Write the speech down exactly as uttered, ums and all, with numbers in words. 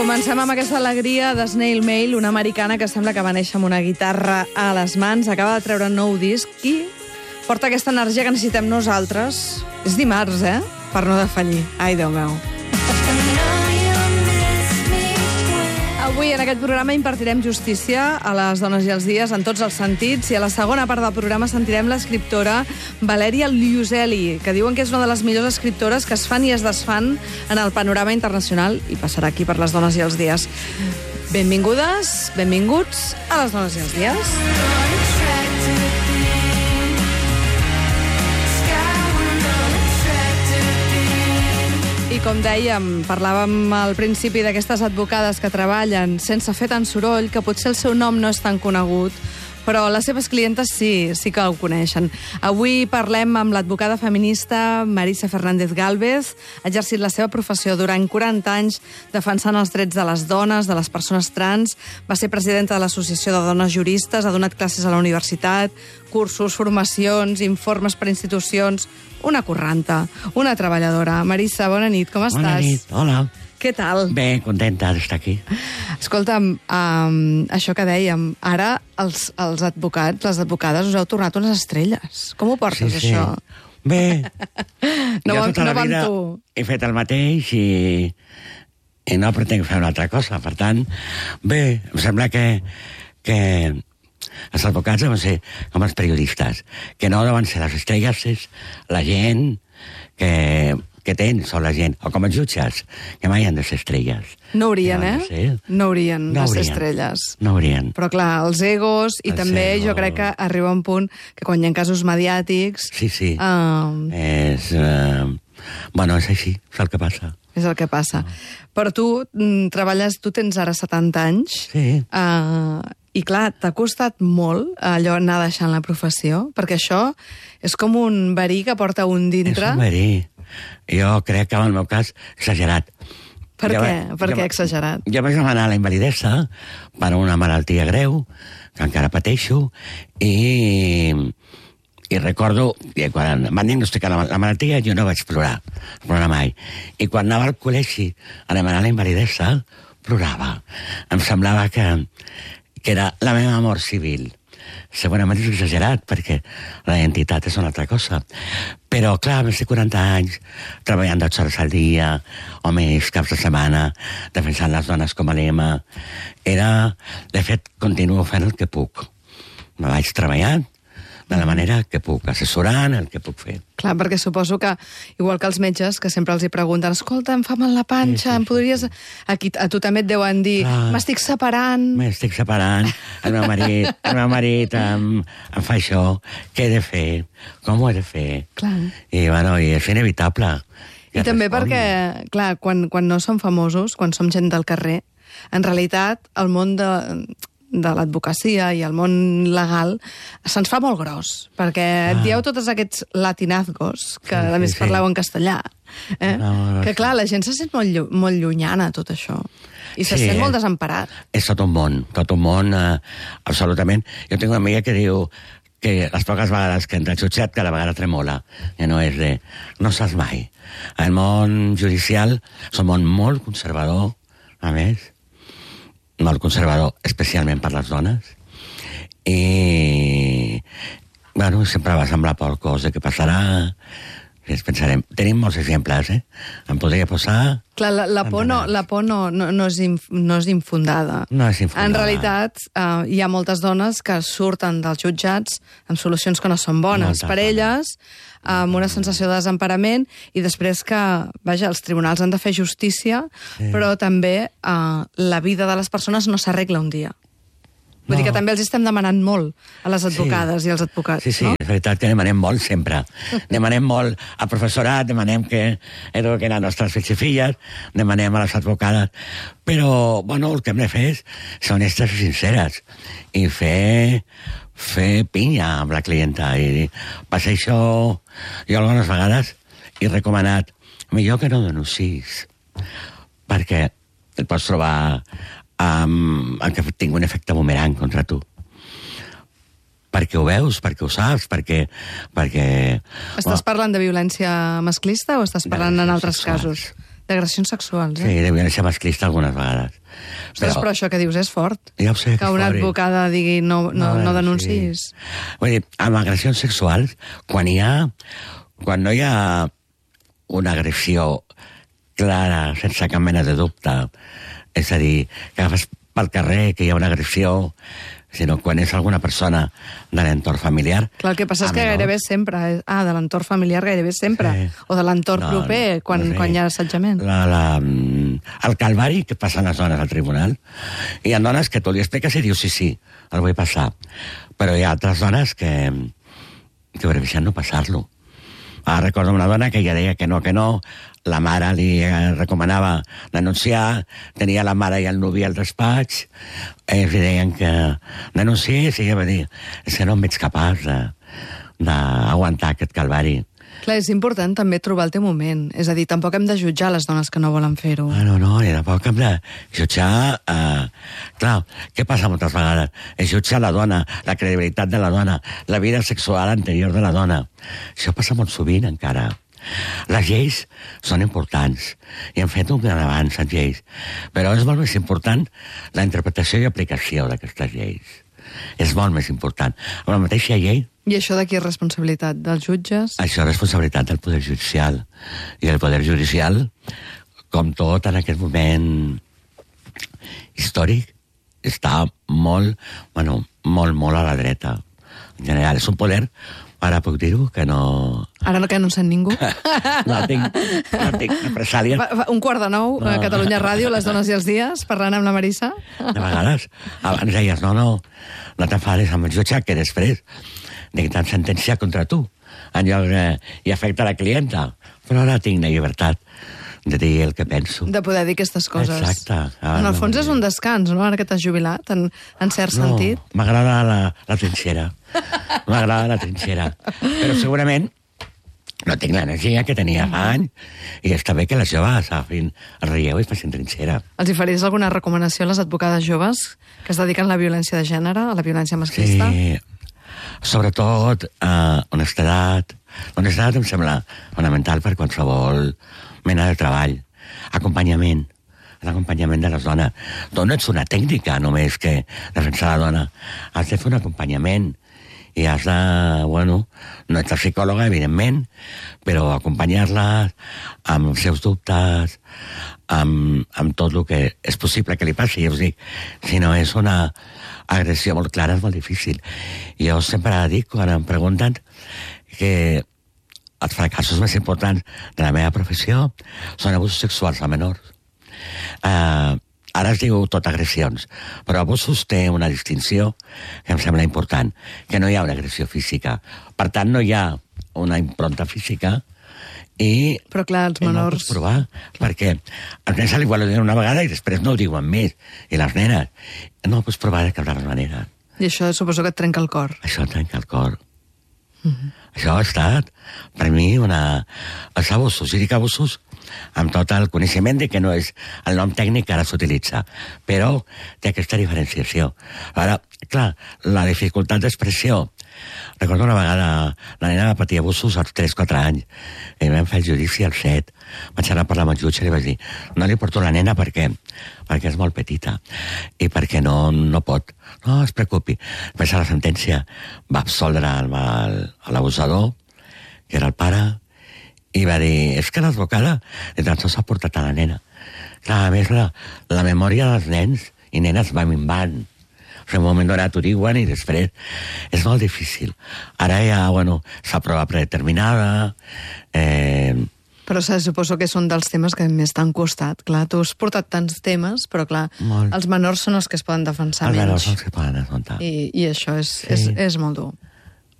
Comencem amb aquesta alegria de Snail Mail, una americana que sembla que va néixer amb una guitarra a les mans, acaba de treure un nou disc i porta aquesta energia que necessitem nosaltres. És dimarts, eh? Per no defallir. Ai, Déu meu. Avui en aquest programa impartirem justícia a les dones i als dies en tots els sentits i a la segona part del programa sentirem l'escriptora Valeria Luiselli, que diuen que és una de les millors escriptores que es fan i es desfan en el panorama internacional i passarà aquí per les dones i els dies. Benvingudes, benvinguts a les dones i els dies. I com dèiem, parlàvem al principi d'aquestes advocades que treballen sense fer tant soroll, que potser el seu nom no és tan conegut, però les seves clientes sí, sí que ho coneixen. Avui parlem amb l'advocada feminista Marisa Fernández Gálvez. Ha exercit la seva professió durant quaranta anys defensant els drets de les dones, de les persones trans. Va ser presidenta de l'Associació de Dones Juristes, ha donat classes a la universitat, cursos, formacions, informes per institucions. Una curranta, una treballadora. Marisa, bona nit, com estàs? Bona nit, hola. Què tal? Bé, contenta d'estar aquí. Escolta'm, um, això que dèiem, ara els, els advocats, les advocades, us heu tornat unes estrelles. Com ho portes, sí, sí. això? Bé, no jo va, tota no la va amb vida tu. he fet el mateix i, i no pretenc fer una altra cosa. Per tant, bé, em sembla que, que els advocats deuen ser com els periodistes, que no deuen ser les estrelles, és la gent que... que tens, o la gent, o com els jutges, que mai han de ser estrelles. No haurien, eh? Ser. No haurien no de ser haurien. estrelles. No haurien. Però clar, els egos, i Els també egos. jo crec que arriba un punt que quan hi ha casos mediàtics... Sí, sí. Uh, és... Uh, bueno, és així, és el que passa. És el que passa. Però tu mm, treballes, tu tens ara setanta anys, Sí. uh, i clar, t'ha costat molt allò anar deixant la professió, perquè això és com un verí que porta un dintre. És un verí. Jo crec que en el meu cas exagerat. Per jo, què? Per jo, què exagerat? Jo vaig demanar la invalidesa per una malaltia greu, que encara pateixo, i, i recordo que quan van diagnosticar la, la malaltia jo no vaig plorar, plorar mai. I quan anava al col·legi a demanar la invalidesa, plorava. Em semblava que, que era la meva mort civil. Segurament és exagerat, perquè la identitat és una altra cosa. Però, clar, més de quaranta anys, treballant dotze hores al dia, o més caps de setmana, defensant les dones com a lema, era... De fet, continuo fent el que puc. Me vaig treballant de la manera que puc, assessorant el que puc fer. Clar, perquè suposo que, igual que els metges, que sempre els hi pregunten, escolta, em fa mal la panxa, sí, sí, em podries... Aquí, a tu també et deuen dir, m'estic separant... M'estic separant, el meu marit, el meu marit em, em fa això, què he de fer, com ho he de fer... Clar. I, bueno, i és inevitable. I també respon. Perquè, clar, quan, quan no som famosos, quan som gent del carrer, en realitat, el món de... de l'advocacia i el món legal, se'ns fa molt gros, perquè ah. et dieu tots aquests latinazgos, que sí, a més sí, parleu sí. en castellà, eh? no, no, que clar, la gent se sent molt, llu molt llunyana tot això, i se sí, sent molt desemparat. És tot un món, tot un món, eh, absolutament. Jo tinc una amiga que diu que les poques vegades que entra al jutjat cada vegada tremola, que no és de... no saps mai. El món judicial és un món molt conservador, a més, molt conservador, especialment per les dones, i bueno, sempre va semblar por cosa que passarà, i ens pensarem, tenim molts exemples, eh? Em podria posar... Clar, la, la por, no, la por no, no, no, és inf, no és infundada. No és infundada. En realitat, uh, hi ha moltes dones que surten dels jutjats amb solucions que no són bones moltes per elles, amb una sensació de desemparament, i després que, vaja, els tribunals han de fer justícia, sí. però també uh, la vida de les persones no s'arregla un dia. Vull no. dir que també els estem demanant molt a les advocades sí. i als advocats, sí, sí, no? És veritat que demanem molt sempre. Demanem molt al professorat, demanem que eduquen les nostres fills i filles, demanem a les advocades, però, bueno, el que hem de fer és ser honestes i sinceres i fer, fer pinya amb la clienta. I passa això, jo algunes vegades he recomanat, millor que no denunciïs, perquè et pots trobar Um, que tingui un efecte bumerang contra tu. Perquè ho veus, perquè ho saps, perquè... perquè estàs oh, parlant de violència masclista o estàs parlant en altres casos? D'agressions sexuals, eh? Sí, de violència masclista algunes vegades. Ostres, però això que dius és fort. Ja ho sé, que una advocada digui no, no, no, no denuncis. Sí. Vull dir, amb agressions sexuals, quan hi ha... Quan no hi ha una agressió clara, sense cap mena de dubte, és a dir, que agafes pel carrer que hi ha una agressió, sinó quan és alguna persona de l'entorn familiar. Clar, el que passa és que gairebé sempre... Ah, de l'entorn familiar gairebé sempre. Sí. O de l'entorn no, proper, quan, no sé. quan hi ha assetjament. La, la, el calvari que passen les dones al tribunal. Hi ha dones que tu li expliques i dius sí, sí, el vull passar. Però hi ha altres dones que, que prefereixen no passar-lo. Ah, recordo una dona que ja deia que no, que no, la mare li recomanava denunciar, tenia la mare i el nuvi al despatx, ells li deien que denunciés i ella va dir, és que no em veig capaç d'aguantar aquest calvari. Clar, és important també trobar el teu moment. És a dir, tampoc hem de jutjar les dones que no volen fer-ho. Ah, no, no, i tampoc hem de jutjar... Eh... Clar, què passa moltes vegades? És jutjar la dona, la credibilitat de la dona, la vida sexual anterior de la dona. Això passa molt sovint, encara. Les lleis són importants i han fet un gran avanç en lleis, però és molt més important la interpretació i aplicació d'aquestes lleis. És molt més important. Amb la mateixa llei... I això de qui és responsabilitat? Dels jutges? Això és responsabilitat del Poder Judicial. I el Poder Judicial, com tot en aquest moment històric, està molt, bueno, molt, molt a la dreta. En general, és un poder, ara puc dir-ho, que no... Ara no que no en sent ningú? no tinc, no tinc represàlia. Un quart de nou, no. A Catalunya Ràdio, Les dones i els dies, parlant amb la Marisa. De vegades, abans deies, no, no, no t'enfades amb el jutge, que després dicten sentència contra tu, en lloc de... i afecta la clienta. Però ara tinc la llibertat de dir el que penso. De poder dir aquestes coses. Exacte. Ah, en el fons no, és un descans, no?, ara que t'has jubilat, en, en cert no, sentit. M'agrada la, la trinxera. M'agrada la trinxera. Però segurament no tinc l'energia que tenia fa anys i està bé que les joves agafin el relleu i facin trinxera. Els hi faries alguna recomanació a les advocades joves que es dediquen a la violència de gènere, a la violència masclista? Sí, sobretot eh, honestedat. Honestedat em sembla fonamental per qualsevol mena de treball. Acompanyament. L'acompanyament de les dones. Tu no ets una tècnica només que defensar la dona. Has de fer un acompanyament i has de, bueno, no ets la psicòloga, evidentment, però acompanyar-les amb els seus dubtes, amb, amb tot el que és possible que li passi. Ja us dic, si no és una agressió molt clara, és molt difícil. Jo sempre dic, quan em pregunten, que els fracassos més importants de la meva professió són abusos sexuals a menors. Uh, ara es diu tot agressions, però abusos té una distinció que em sembla important, que no hi ha una agressió física. Per tant, no hi ha una impronta física i... Però clar, els menors... No ho pots provar, perquè els nens igual ho diuen una vegada i després no ho diuen més. I les nenes no ho pots provar de cap de les maneres. I això suposo que et trenca el cor. Això et trenca el cor. Mm-hmm. Això ha estat, per mi, una... els abusos, i dic abusos amb tot el coneixement de que no és el nom tècnic que ara s'utilitza, però té aquesta diferenciació. Ara, clar, la dificultat d'expressió. Recordo una vegada, la nena va patir abusos als tres quatre anys, i vam fer el judici als set. Vaig anar a parlar amb el jutge i li vaig dir, no li porto la nena perquè, perquè és molt petita, i perquè no, no pot. No es preocupi. Després a la sentència va absoldre l'abusador, que era el pare, i va dir, és que l'advocada ni tan sols ha portat a la nena. Clar, a més, la, la memòria dels nens i nenes va minvant. O sigui, en un moment donat ho diuen i després és molt difícil. Ara ja, bueno, s'ha prova predeterminada... Eh... Però suposo que són dels temes que més t'han costat. Clar, tu has portat tants temes, però clar, molt. Els menors són els que es poden defensar els menys. Els menors són els que poden defensar. I, i això és, sí. és, és molt dur.